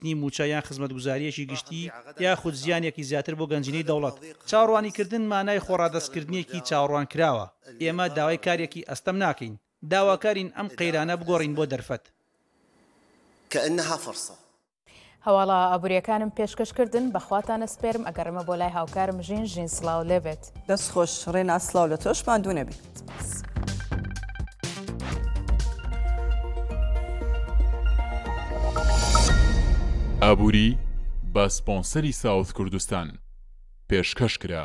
گرتنی موچە یان خزمەتگوزاریەکی گشتی یاخود زیانێکی زیاتر بۆ گەنجینەی دەوڵەت. چاوەڕوانیکردن مانای خۆڕادەستکردنیەکی چاوەڕوان کراوە. ئێمە داوای کارێکی ئەستەم ناکەین. داواکارین ئەم قەیرانە بگۆڕین بۆ دەرفەت. كأنها فرصة. هەواڵە ئابوووریەکانم پێشکەشکردن بەخواتانە سپێرم ئەگەڕمە بۆ لای هاوکارم ژین سڵاو لێبێت. دەست خۆش ڕێنا سڵاو لە تۆش ماندوو نەبی. ئابووری بە سپۆنسەری ساوت کوردستان پێشکەش کرا.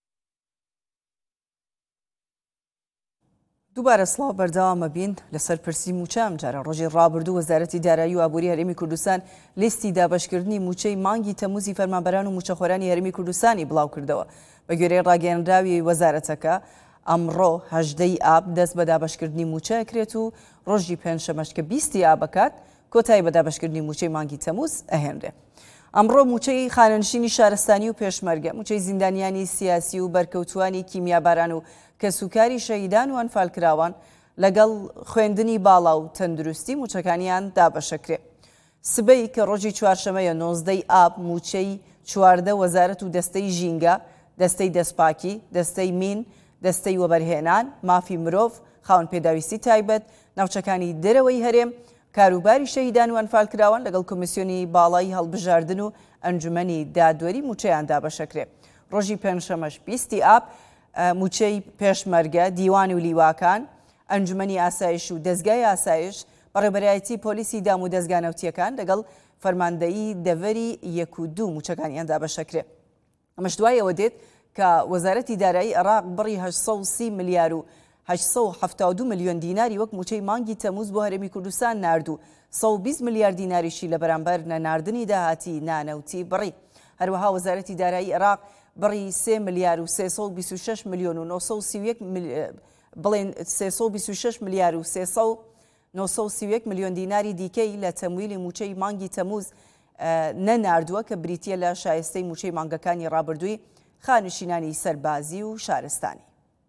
دووبارە سڵاو بەردەوامە بین لەسەر پرسی موچە ئەمجارە ڕۆژی ڕابردوو وەزارەتی دارایی و ئابووری هەرێمی کوردستان لیستی دابەشکردنی موچەی مانگی تەموزی فەرمانبەران و موچەخۆرانی هەرێمی کوردستانی بڵاو کردەوە. بە گوێرەی ڕاگەیەنراوی وەزارەتەکە ئەمڕۆ 18 ئاب دەست بە دابەشکردنی موچە ئەکرێت و ڕۆژی پێنجشەمەش کە 20 ئابەکات کۆتایی بە دابەشکردنی موچەی مانگی تەموز ئەهێنرێ. ئەمڕۆ موچەی خانەنشینی شارستانی و پێشمەرگە، موچەی زیندانیانی سیاسی و بەرکەوتوانی کیمیاباران و کەسوکاری شەهیدان و ئەنفالکراوان لەگەڵ خوێندنی باڵا و تەندروستی موچەکانیان دابەشەکرێ. سبەی کە ڕۆژی چوارشەمەیە 19 ئاب موچەی 14 وەزارەت و دەستەی ژینگە، دەستەی دەستپاکی، دەستەی مین، دەستەی وەبەرهێنان، مافی مرۆڤ، خاوەن پێداویستی تایبەت، ناوچەکانی دەرەوەی هەرێم، کاروباری شەهیدان و ئەنفالکراوان لەگەڵ کۆمیسیۆنی باڵای هەڵبژاردن و ئەنجومەنی دادوەری موچەیان دابەشەکرێ. ڕۆژی پێنجشەمەش 20 ئاب موچەی پێشمەرگە، دیوان و لیواکان، ئەنجومەنی ئاسایش و دەستگای ئاسایش، بەڕێبەرایەتی پۆلیسی دام و دەستگانەوتیەکان لەگەڵ فەرماندەیی دەڤەری 1 و 2 موچەکانیان دابەشەکرێ. ئەمەش دوای ئەوە دێت کە وەزارەتی دارایی عێراق بڕی 830 ملیار و 872 ملیۆن دیناری وەک موچەی مانگی تەموز بۆ هەرێمی کوردستان ناردوو. 120 ملیار دیناریشی لە بەرامبەر نەناردنی داهاتی نانەوتی بڕی. هەروەها وەزارەتی دارایی عێراق بڕی 3 ملیار و 326 ملیۆن و 931 ملیار و 931 ملیۆن دیناری دیکەی لە تەمویلی موچەی مانگی تەموز نەناردووە کە بریتیە لە شایستەی موچەی مانگەکانی ڕابردووی خانشینانی سەربازی و شارستانی.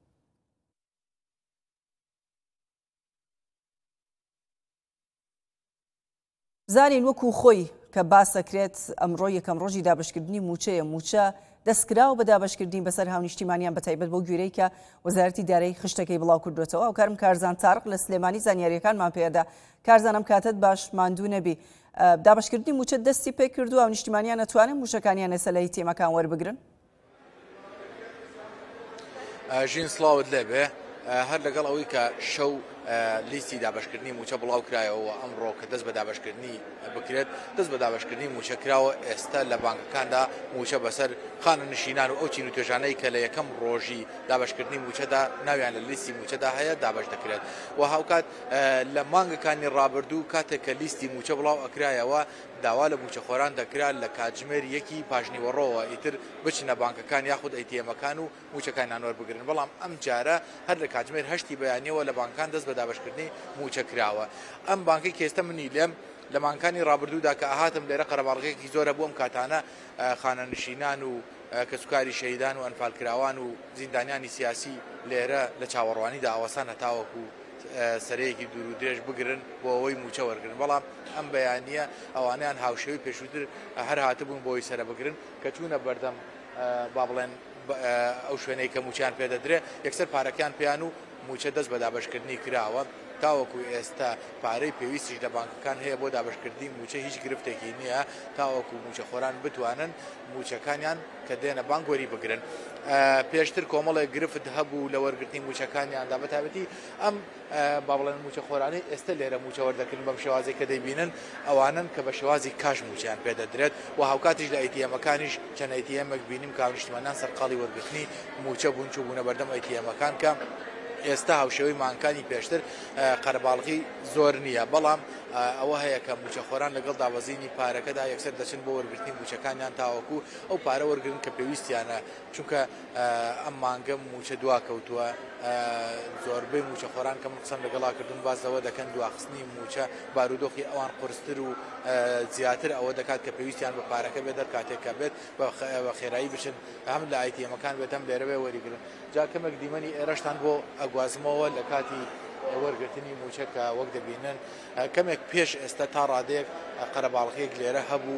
زانین وەکو خۆی کە باسەکرێت ئەمڕۆ یەکەم ڕۆژی دابشکردنی موچەیە. موچە دەستکراوە بە دابشکردنی بەسەر هاونیشتیمانیان بەتایبەت بۆ گوێرەی کە وەزارەتی دارایی خشتەکەی بڵاو کردوێتەوە. ئەو کارم کارزان تارق لە سلێمانی زانیاریەکانمان پێدا. کارزانم کاتت باش ماندوو نەبی. دابشکردنی موچە دەستی پێ کردو هاونیشتیمانیان ئەتوانن موشەکانیان لەسەر لای تێمەکان وەربگرن؟ ژین سڵاوت لێبێ هەر لەگەڵ ئەوەی کە شەو لیستی دابشکردنی موچە بڵاو کرایەوە ئەمڕۆ کە دەست بە دابشکردنی بکرێت دەست بە دابشکردنی موچە کراوە. ئێستا لە بانکەکاندا موچە بەسەر خانەنشینان و ئەو چین و توێژانەی کە لە یەکەم ڕۆژی دابشکردنی موچەدا ناویان لە لیستی موچەدا هەیە دابش دەکرێت. و هاوکات لە مانگەکانی ڕابردوو کاتێک کە لیستی موچە بڵاو ئەکرایەوە داوا لە موچەخۆران دەکرا لە کاتژمێر یەکی پاشنیوەڕۆوە ئیتر بچنە بانکەکان یاخود ئەیتیەمەکان و موچەکانیان وەربگرن. بەڵام ئەم جارە هەر لە کاتژمێر 8 بەیانیەوە لە بانکان دەست بە دابشکردنی موچە کراوە. ئەم بانکەی کێستە منی لێم لە مانکانی ڕابردوودا کە ئاهاتم لێرە قەرەباڵغێکی زۆرە بۆم کاتانە خانەنشینان و کەسوکاری شەهیدان و ئەنفالکراوان و زیندانیانی سیاسی لێرە لە چاوەڕوانیدا ئاوەسان هەتاوەکو سەرەیەکی دوور و درێژ بگرن بۆ ئەوەی موچە وەرگن. بەڵام ئەم بەیانیە ئەوانیان هاوشێوی پێشووتر هەر هاتبوون بۆی سەرە بگرن کە چوونە بەردەم با بڵێن ئەو شوێنەی کە موچیان پێدەدرێ یەکسەر پارەکان پێیان و موچە دەست بە دابشکردنی کراوە. تاوەکو ئێستا پارەی پێویستیش لە بانکەکان هەیە بۆ دابشکردنی موچە هیچ گرفتێکی نییە تاوەکو موچەخۆران بتوانن موچەکانیان کە دێنە بانک وەری بگرن. پێشتر کۆمەڵێک گرفت هەبوو لە وەرگرتنی موچەکانیاندا بەتابەتی ئەم با بڵێن موچەخۆرانەی ئێستا لێرە موچە وەردەکردن بەم شێوازی کە دەیبینن ئەوانن کە بە شێوازی کاش موچیان پێدەدرێت و هاوکاتیش لە ئەیتیەمەکانیش چەند ئەیتیەمێک بینیم کە هاونیشتیمانیان سەرقاڵی وەرگرتنی موچە بوون چوو بوونە بەردەم ئەیتیەمەکان کە ئێستا هاوشێوەی مانکانی پێشتر قەرەباڵغی زۆر نییە. بەڵام ئەوە هەیە کە موچەخۆران لەگەڵ داوەزینی پارەکەدا یەکسەر دەچن بۆ وەرگرتنی موچەکانیان تاوەکو ئەو پارە وەرگرن کە پێویستیانە. چونکە ئەم مانگە موچە دواکەوتووە زۆربەی موچەخۆران کەم قسەم لەگەڵا کردن بازەوە دەکەن دواخستنی موچە بارودۆخی ئەوان قورستر و زیاتر ئەوە دەکات کە پێویستیان بە پارەکە بێت دەرکاتێککە بێت بە خێرایی بچن هەم لە ئایتیەمەکان بێت هەم لێرەوێ وەریگرن. جا کەمێک دیمەنی ئێرەشتان بۆ ئەگوازمەوە لە کاتی وەرگرتنی موچەکە وەک دەبینن کەمێک پێش ئێستا تا ڕادەیەک قەرەباڵغەیەک لێرە هەبوو